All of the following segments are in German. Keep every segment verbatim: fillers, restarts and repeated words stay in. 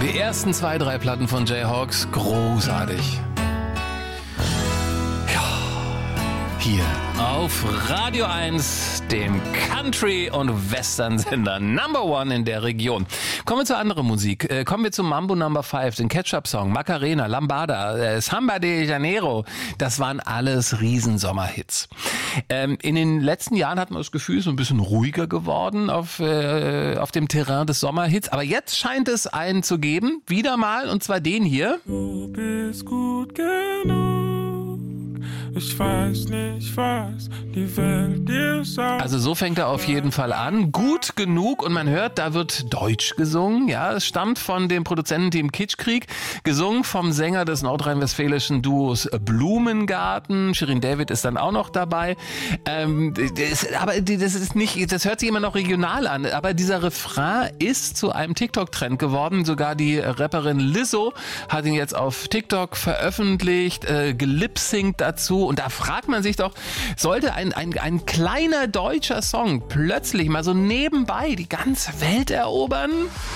Die ersten zwei, drei Platten von Jayhawks, großartig. Ja, hier auf Radio eins, dem Country- und Western-Sender Number One in der Region. Kommen wir zu anderer Musik. Äh, kommen wir zu Mambo Number Five, den Ketchup-Song, Macarena, Lambada, äh, Samba de Janeiro. Das waren alles Riesensommerhits. Ähm, in den letzten Jahren hat man das Gefühl, es ist ein bisschen ruhiger geworden auf, äh, auf dem Terrain des Sommerhits. Aber jetzt scheint es einen zu geben, wieder mal, und zwar den hier. Du bist gut genug. Ich weiß nicht, was die Welt dir sagt. Also so fängt er auf jeden Fall an. Gut genug, und man hört, da wird Deutsch gesungen. Ja, es stammt von dem Produzententeam Kitschkrieg, gesungen vom Sänger des nordrhein-westfälischen Duos Blumengarten. Shirin David ist dann auch noch dabei. Ähm, das, aber das ist nicht, das hört sich immer noch regional an. Aber dieser Refrain ist zu einem TikTok-Trend geworden. Sogar die Rapperin Lizzo hat ihn jetzt auf TikTok veröffentlicht, äh, gelipsingt dazu. Und da fragt man sich doch, sollte ein, ein, ein kleiner deutscher Song plötzlich mal so nebenbei die ganze Welt erobern?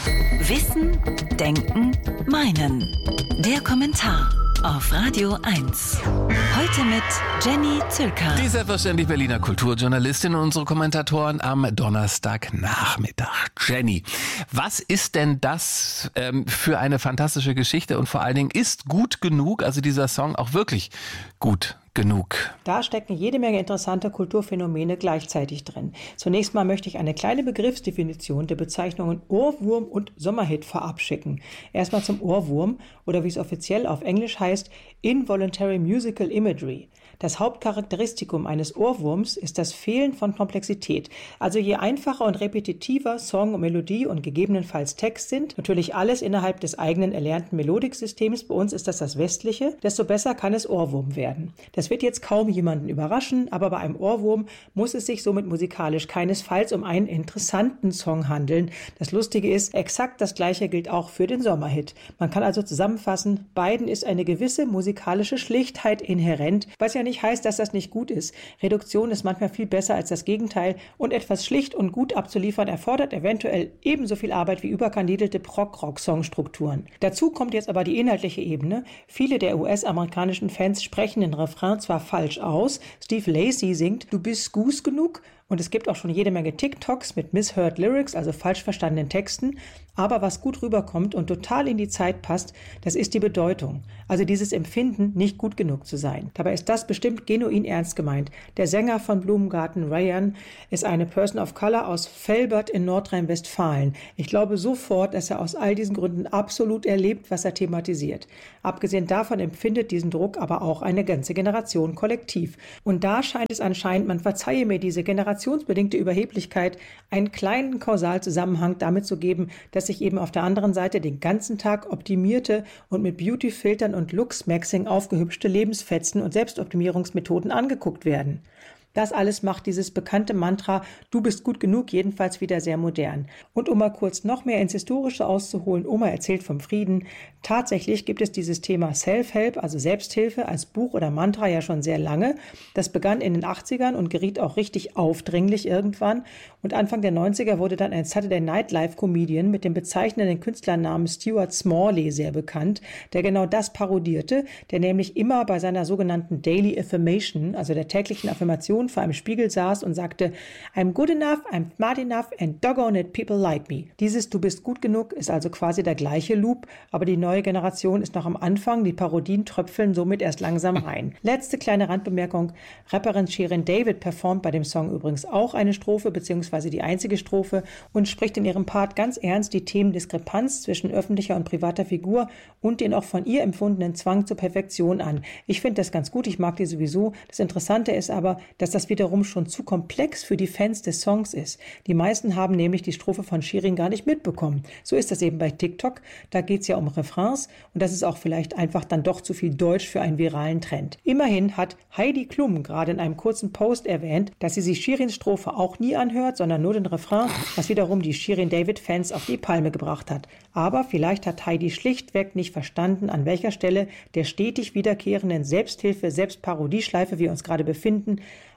Wissen, Denken, Meinen. Der Kommentar auf Radio eins. Heute mit Jenny Zülker. Die selbstverständlich Berliner Kulturjournalistin und unsere Kommentatoren am Donnerstagnachmittag. Jenny, was ist denn das ähm, für eine fantastische Geschichte, und vor allen Dingen, ist gut genug, also dieser Song auch wirklich gut genug? Da stecken jede Menge interessante Kulturphänomene gleichzeitig drin. Zunächst mal möchte ich eine kleine Begriffsdefinition der Bezeichnungen Ohrwurm und Sommerhit vorab schicken. Erstmal zum Ohrwurm, oder wie es offiziell auf Englisch heißt, Involuntary Musical Imagery. Das Hauptcharakteristikum eines Ohrwurms ist das Fehlen von Komplexität. Also je einfacher und repetitiver Song und Melodie und gegebenenfalls Text sind, natürlich alles innerhalb des eigenen erlernten Melodiksystems, bei uns ist das das westliche, desto besser kann es Ohrwurm werden. Das wird jetzt kaum jemanden überraschen, aber bei einem Ohrwurm muss es sich somit musikalisch keinesfalls um einen interessanten Song handeln. Das Lustige ist, exakt das Gleiche gilt auch für den Sommerhit. Man kann also zusammenfassen, beiden ist eine gewisse musikalische Schlichtheit inhärent, was ja nicht heißt, dass das nicht gut ist. Reduktion ist manchmal viel besser als das Gegenteil, und etwas schlicht und gut abzuliefern erfordert eventuell ebenso viel Arbeit wie überkandidelte Prog-Rock-Songstrukturen. Dazu kommt jetzt aber die inhaltliche Ebene. Viele der U S-amerikanischen Fans sprechen den Refrain zwar falsch aus. Steve Lacy singt "Du bist gut genug", und es gibt auch schon jede Menge TikToks mit misheard Lyrics, also falsch verstandenen Texten. Aber was gut rüberkommt und total in die Zeit passt, das ist die Bedeutung. Also dieses Empfinden, nicht gut genug zu sein. Dabei ist das bestimmt genuin ernst gemeint. Der Sänger von Blumengarten, Ryan, ist eine Person of Color aus Velbert in Nordrhein-Westfalen. Ich glaube sofort, dass er aus all diesen Gründen absolut erlebt, was er thematisiert. Abgesehen davon empfindet diesen Druck aber auch eine ganze Generation kollektiv. Und da scheint es anscheinend, man verzeihe mir diese generationsbedingte Überheblichkeit, einen kleinen Kausalzusammenhang damit zu geben, dass sich eben auf der anderen Seite den ganzen Tag optimierte und mit Beautyfiltern und Lux-Maxing aufgehübschte Lebensfetzen und Selbstoptimierungsmethoden angeguckt werden. Das alles macht dieses bekannte Mantra "Du bist gut genug" jedenfalls wieder sehr modern. Und um mal kurz noch mehr ins Historische auszuholen, Oma erzählt vom Frieden. Tatsächlich gibt es dieses Thema Self-Help, also Selbsthilfe, als Buch oder Mantra ja schon sehr lange. Das begann in den achtzigern und geriet auch richtig aufdringlich irgendwann. Und Anfang der neunziger wurde dann ein Saturday Night Live-Comedian mit dem bezeichnenden Künstlernamen Stuart Smalley sehr bekannt, der genau das parodierte, der nämlich immer bei seiner sogenannten Daily Affirmation, also der täglichen Affirmation, vor einem Spiegel saß und sagte: "I'm good enough, I'm smart enough and doggone it, people like me." Dieses "Du bist gut genug" ist also quasi der gleiche Loop, aber die neue Generation ist noch am Anfang, die Parodien tröpfeln somit erst langsam rein. Letzte kleine Randbemerkung: Rapperin Shirin David performt bei dem Song übrigens auch eine Strophe, beziehungsweise die einzige Strophe, und spricht in ihrem Part ganz ernst die Themen Diskrepanz zwischen öffentlicher und privater Figur und den auch von ihr empfundenen Zwang zur Perfektion an. Ich finde das ganz gut, ich mag die sowieso. Das Interessante ist aber, dass das wiederum schon zu komplex für die Fans des Songs ist. Die meisten haben nämlich die Strophe von Shirin gar nicht mitbekommen. So ist das eben bei TikTok. Da geht es ja um Refrains, und das ist auch vielleicht einfach dann doch zu viel Deutsch für einen viralen Trend. Immerhin hat Heidi Klum gerade in einem kurzen Post erwähnt, dass sie sich Shirins Strophe auch nie anhört, sondern nur den Refrain, was wiederum die Shirin-David-Fans auf die Palme gebracht hat. Aber vielleicht hat Heidi schlichtweg nicht verstanden, an welcher Stelle der stetig wiederkehrenden Selbsthilfe-Selbstparodieschleife wir uns gerade befinden.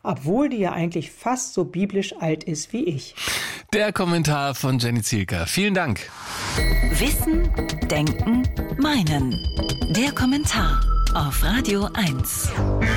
obwohl die ja eigentlich fast so biblisch alt ist wie ich. Der Kommentar von Jenny Zielker. Vielen Dank. Wissen, Denken, Meinen. Der Kommentar auf Radio eins.